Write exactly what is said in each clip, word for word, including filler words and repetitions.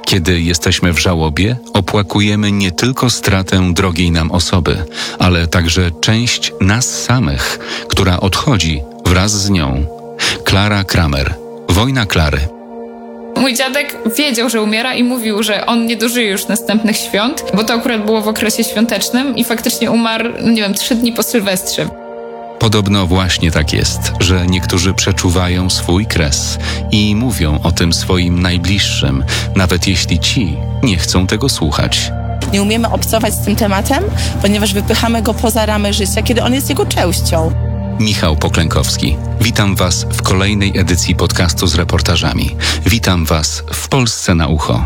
Kiedy jesteśmy w żałobie, opłakujemy nie tylko stratę drogiej nam osoby, ale także część nas samych, która odchodzi wraz z nią. Klara Kramer. Wojna Klary. Mój dziadek wiedział, że umiera i mówił, że on nie dożyje już następnych świąt, bo to akurat było w okresie świątecznym i faktycznie umarł, no nie wiem, trzy dni po Sylwestrze. Podobno właśnie tak jest, że niektórzy przeczuwają swój kres i mówią o tym swoim najbliższym, nawet jeśli ci nie chcą tego słuchać. Nie umiemy obcować z tym tematem, ponieważ wypychamy go poza ramy życia, kiedy on jest jego częścią. Michał Poklękowski. Witam Was w kolejnej edycji podcastu z reportażami. Witam Was w Polsce na ucho.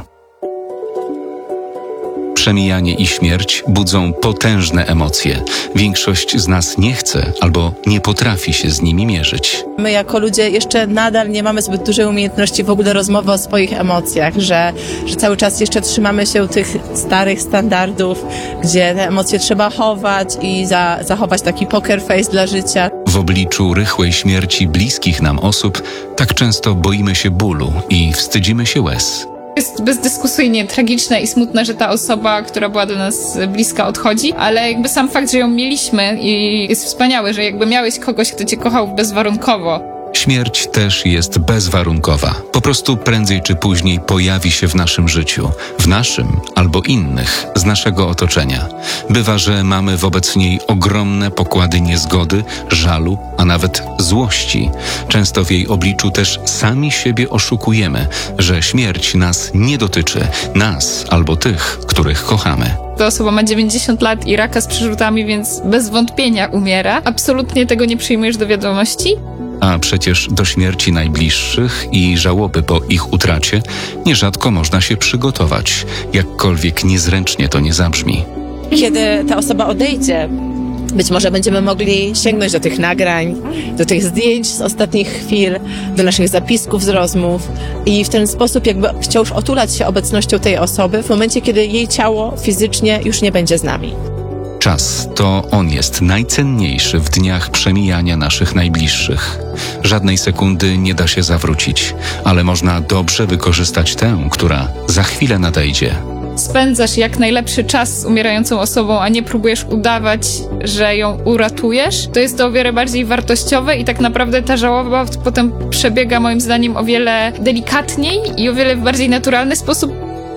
Przemijanie i śmierć budzą potężne emocje. Większość z nas nie chce albo nie potrafi się z nimi mierzyć. My jako ludzie jeszcze nadal nie mamy zbyt dużej umiejętności w ogóle rozmowy o swoich emocjach, że, że cały czas jeszcze trzymamy się tych starych standardów, gdzie te emocje trzeba chować i za, zachować taki poker face dla życia. W obliczu rychłej śmierci bliskich nam osób tak często boimy się bólu i wstydzimy się łez. Jest bezdyskusyjnie tragiczne i smutne, że ta osoba, która była do nas bliska, odchodzi, ale jakby sam fakt, że ją mieliśmy i jest wspaniały, że jakby miałeś kogoś, kto cię kochał bezwarunkowo. Śmierć też jest bezwarunkowa. Po prostu prędzej czy później pojawi się w naszym życiu, w naszym albo innych z naszego otoczenia. Bywa, że mamy wobec niej ogromne pokłady niezgody, żalu, a nawet złości. Często w jej obliczu też sami siebie oszukujemy, że śmierć nas nie dotyczy, nas albo tych, których kochamy. Ta osoba ma dziewięćdziesiąt lat i raka z przerzutami, więc bez wątpienia umiera. Absolutnie tego nie przyjmujesz do wiadomości. A przecież do śmierci najbliższych i żałoby po ich utracie nierzadko można się przygotować, jakkolwiek niezręcznie to nie zabrzmi. Kiedy ta osoba odejdzie, być może będziemy mogli sięgnąć do tych nagrań, do tych zdjęć z ostatnich chwil, do naszych zapisków z rozmów i w ten sposób jakby wciąż otulać się obecnością tej osoby w momencie, kiedy jej ciało fizycznie już nie będzie z nami. Czas to on jest najcenniejszy w dniach przemijania naszych najbliższych. Żadnej sekundy nie da się zawrócić, ale można dobrze wykorzystać tę, która za chwilę nadejdzie. Spędzasz jak najlepszy czas z umierającą osobą, a nie próbujesz udawać, że ją uratujesz, to jest to o wiele bardziej wartościowe i tak naprawdę ta żałoba potem przebiega moim zdaniem o wiele delikatniej i o wiele w bardziej naturalny sposób.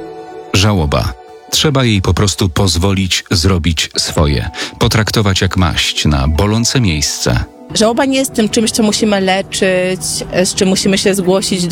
Żałoba. Trzeba jej po prostu pozwolić zrobić swoje, potraktować jak maść na bolące miejsce. Żałoba nie jest tym czymś, co musimy leczyć, z czym musimy się zgłosić